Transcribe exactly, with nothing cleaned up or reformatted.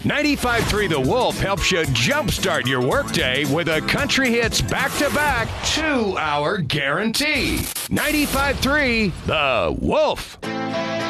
ninety-five point three The Wolf helps you jumpstart your workday with a country hits back-to-back two-hour guarantee. ninety-five point three The Wolf.